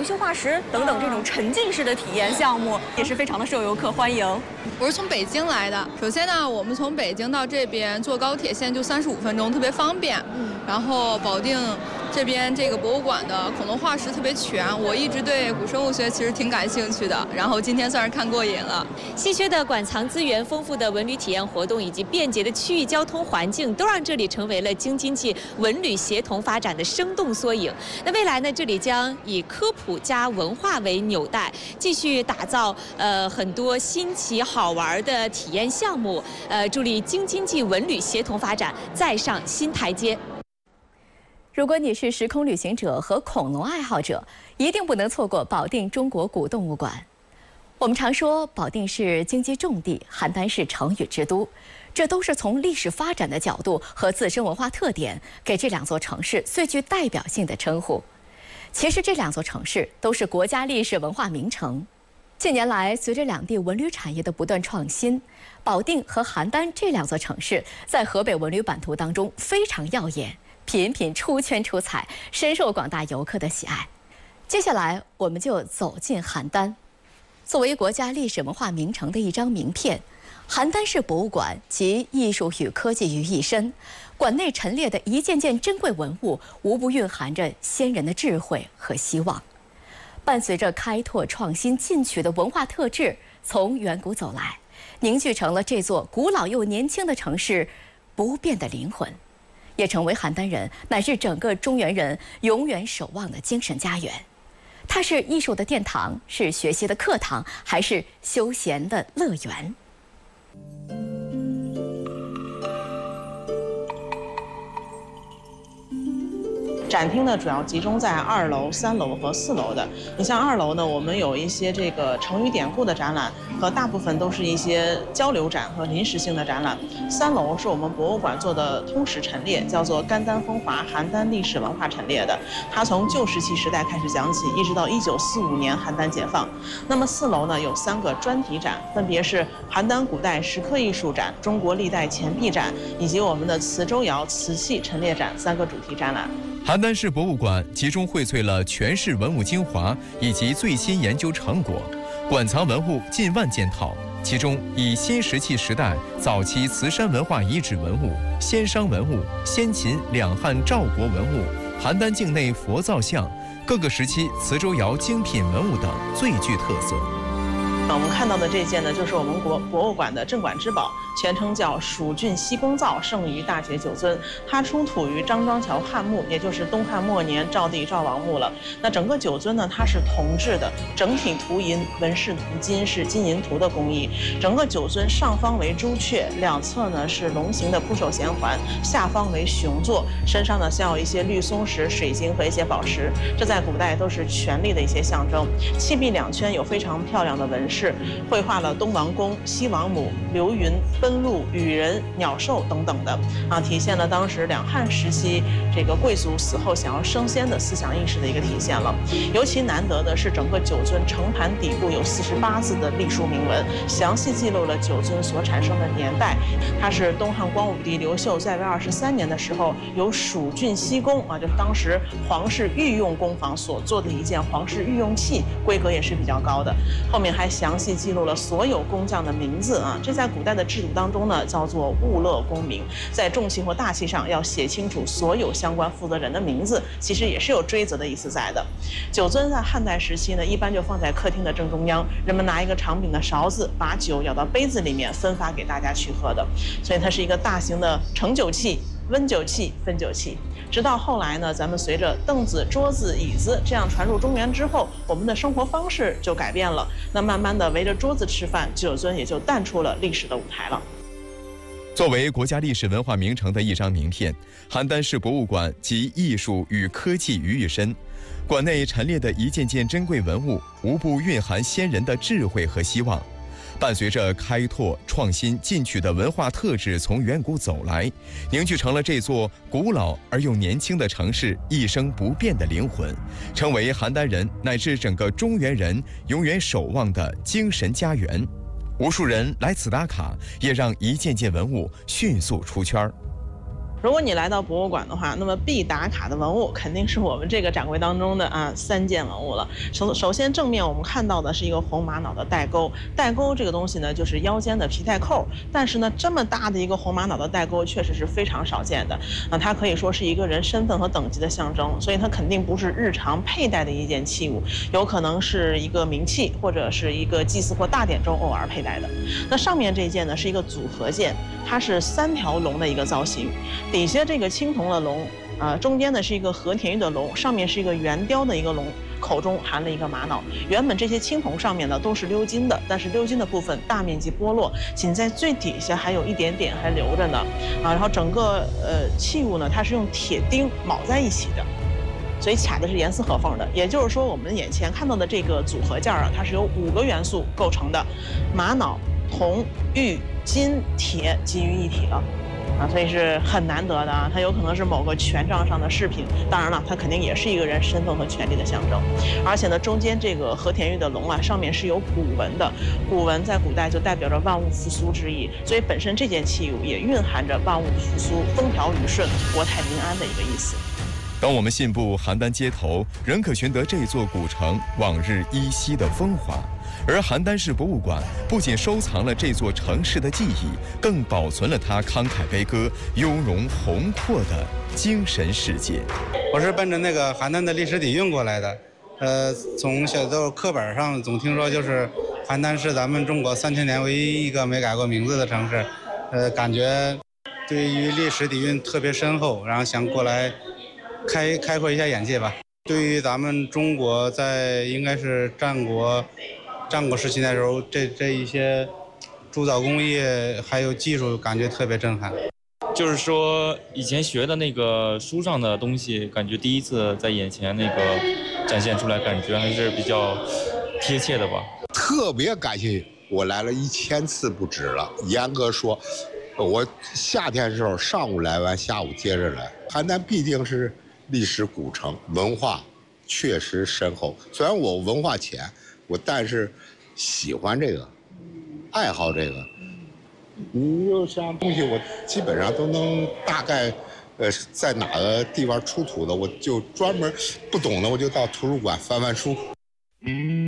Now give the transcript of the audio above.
维修化石等等这种沉浸式的体验项目，也是非常的受游客欢迎。 我是从北京来的，首先呢，我们从北京到这边坐高铁现在就35分钟，特别方便。然后保定这边这个博物馆的恐龙化石特别全，我一直对古生物学其实挺感兴趣的，然后今天算是看过瘾了。 稀缺的馆藏资源、丰富的文旅体验活动以及便捷的区域交通环境，都让这里成为了京津冀文旅协同发展的生动缩影。那未来呢，这里将以科普加文化为纽带，继续打造很多新奇好玩的体验项目，助力京津冀文旅协同发展再上新台阶。如果你是时空旅行者和恐龙爱好者，一定不能错过保定中国古动物馆。我们常说保定是经济重地，邯郸是成语之都，这都是从历史发展的角度和自身文化特点，给这两座城市最具代表性的称呼。其实这两座城市都是国家历史文化名城。近年来，随着两地文旅产业的不断创新，保定和邯郸这两座城市在河北文旅版图当中非常耀眼，频频出圈出彩，深受广大游客的喜爱。接下来，我们就走进邯郸。作为国家历史文化名城的一张名片，邯郸市博物馆集艺术与科技于一身，馆内陈列的一件件珍贵文物，无不蕴含着先人的智慧和希望。伴随着开拓创新进取的文化特质从远古走来，凝聚成了这座古老又年轻的城市不变的灵魂，也成为邯郸人乃至整个中原人永远守望的精神家园。它是艺术的殿堂，是学习的课堂，还是休闲的乐园？ 展厅呢主要集中在2楼、3楼和4楼的。你像2楼呢，我们有一些这个成语典故的展览，和大部分都是一些交流展和临时性的展览。3楼是我们博物馆做的通史陈列，叫做《甘丹风华邯郸历史文化陈列》的。它从旧石器时代开始讲起，一直到1945年邯郸解放。那么4楼呢有3个专题展，分别是邯郸古代石刻艺术展、中国历代钱币展，以及我们的磁州窑瓷器陈列展3个主题展览。 邯郸市博物馆集中荟萃了全市文物精华以及最新研究成果，馆藏文物近万件套，其中以新石器时代早期瓷山文化遗址文物、先商文物、先秦两汉赵国文物、邯郸境内佛造像、各个时期磁州窑精品文物等最具特色。 我们看到的这件呢，就是我们博物馆的镇馆之宝，全称叫蜀郡西宫造圣于大觉九尊。它出土于张庄桥汉墓，也就是东汉末年赵地赵王墓了。那整个九尊呢，它是铜制的，整体涂银，纹饰涂金，是金银涂的工艺。整个九尊上方为朱雀，两侧呢是龙形的铺首衔环，下方为熊座，身上呢镶有一些绿松石、水晶和一些宝石，这在古代都是权力的一些象征。器壁两圈有非常漂亮的纹饰。绘画了东王公、西王母、流云、奔鹿、羽人、鸟兽等等的体现了当时两汉时期这个贵族死后想要升仙的思想意识的一个体现了。尤其难得的是，整个九尊承盘底部有48字的隶书铭文，详细记录了九尊所产生的年代。它是东汉光武帝刘秀在位23年的时候，由蜀郡西宫就是当时皇室御用工坊所做的一件皇室御用器，规格也是比较高的。后面还详细记录了所有工匠的名字这在古代的制度当中呢，叫做物勒功名。在重器或大器上要写清楚所有相关负责人的名字，其实也是有追责的意思在的。九尊在汉代时期呢，一般就放在客厅的正中央，人们拿一个长柄的勺子，把酒舀到杯子里面，分发给大家去喝的。所以它是一个大型的盛酒器、温酒器、分酒器。直到后来呢，咱们随着凳子、桌子、椅子这样传入中原之后，我们的生活方式就改变了。那慢慢的围着桌子吃饭，九尊也就淡出了历史的舞台了。 作为国家历史文化名城的一张名片，邯郸市博物馆集艺术与科技于一身，馆内陈列的一件件珍贵文物，无不蕴含先人的智慧和希望。伴随着开拓、创新、进取的文化特质从远古走来，凝聚成了这座古老而又年轻的城市一生不变的灵魂，成为邯郸人乃至整个中原人永远守望的精神家园。无数人来此打卡，也让一件件文物迅速出圈。 如果你来到博物馆的话，那么必打卡的文物肯定是我们这个展柜当中的3件文物了。首先正面我们看到的是一个红玛瑙的带钩，带钩这个东西呢就是腰间的皮带扣，但是呢这么大的一个红玛瑙的带钩确实是非常少见的，它可以说是一个人身份和等级的象征，所以它肯定不是日常佩戴的一件器物，有可能是一个名器或者是一个祭祀或大典中偶尔佩戴的。那上面这一件呢是一个组合件，它是3条龙的一个造型。底下这个青铜的龙，中间呢是一个和田玉的龙，上面是一个圆雕的一个龙，口中含了一个玛瑙。原本这些青铜上面呢都是鎏金的，但是鎏金的部分大面积剥落，仅在最底下还有一点点还留着呢。然后整个器物呢它是用铁钉铆在一起的，所以卡的是严丝合缝的。也就是说，我们眼前看到的这个组合件它是由5个元素构成的，玛瑙、铜、玉、金、铁集于一体了。所以是很难得的它有可能是某个权杖上的饰品，当然了，它肯定也是一个人身份和权力的象征。而且呢，中间这个和田玉的龙上面是有古文的，古文在古代就代表着万物复苏之意，所以本身这件器物也蕴含着万物复苏、风调雨顺、国泰民安的一个意思。 当我们信步邯郸街头，仍可寻得这座古城往日依稀的风华。而邯郸市博物馆不仅收藏了这座城市的记忆，更保存了它慷慨悲歌、雍容宏阔的精神世界。 我是奔着那个邯郸的历史底蕴过来的。从小到课本上总听说，就是邯郸是咱们中国3000年唯一一个没改过名字的城市。感觉对于历史底蕴特别深厚，然后想过来开阔一下眼界吧。对于咱们中国在应该是战国时期的时候，这一些铸造工艺还有技术，感觉特别震撼。 就是说以前学的那个书上的东西，感觉第一次在眼前那个展现出来，感觉还是比较贴切的吧。 特别感兴趣，我来了1000次不止了。严格说，我夏天的时候上午来完，下午接着来。邯郸毕竟是历史古城，文化确实深厚。虽然我文化浅，但是喜欢这个，爱好这个。你就像东西，我基本上都能大概，在哪个地方出土的，我就专门不懂的，我就到图书馆翻翻书。